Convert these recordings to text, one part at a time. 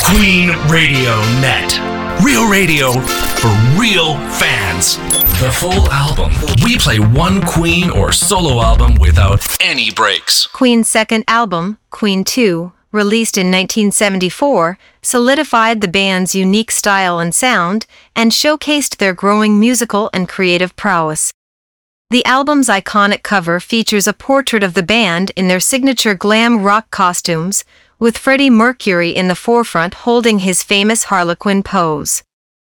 Queen Radio Net. Real radio for real fans. The full album. We play one Queen or solo album without any breaks. Queen's second album, Queen II, released in 1974, solidified the band's unique style and sound and showcased their growing musical and creative prowess. The album's iconic cover features a portrait of the band in their signature glam rock costumes, with Freddie Mercury in the forefront holding his famous Harlequin pose.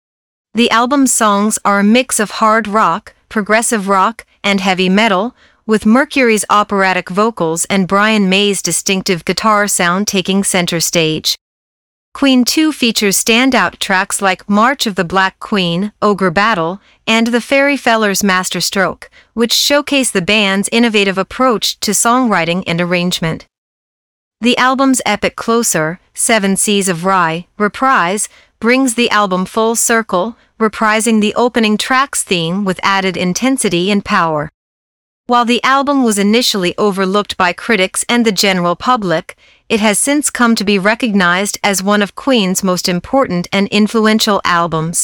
The album's songs are a mix of hard rock, progressive rock, and heavy metal, with Mercury's operatic vocals and Brian May's distinctive guitar sound taking center stage. Queen II features standout tracks like March of the Black Queen, Ogre Battle, and The Fairy Fellers Masterstroke, which showcase the band's innovative approach to songwriting and arrangement. The album's epic closer, Seven Seas of Rhye, reprise, brings the album full circle, reprising the opening track's theme with added intensity and power. While the album was initially overlooked by critics and the general public, it has since come to be recognized as one of Queen's most important and influential albums.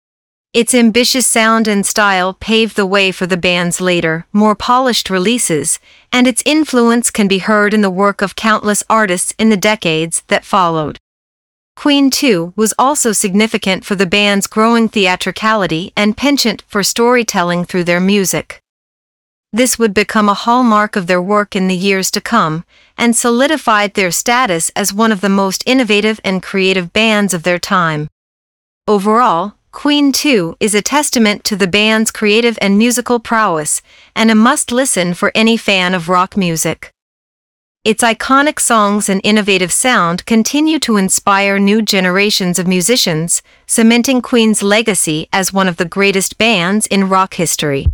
Its ambitious sound and style paved the way for the band's later, more polished releases, and its influence can be heard in the work of countless artists in the decades that followed. Queen II was also significant for the band's growing theatricality and penchant for storytelling through their music. This would become a hallmark of their work in the years to come, and solidified their status as one of the most innovative and creative bands of their time. Overall, Queen II is a testament to the band's creative and musical prowess, and a must-listen for any fan of rock music. Its iconic songs and innovative sound continue to inspire new generations of musicians, cementing Queen's legacy as one of the greatest bands in rock history.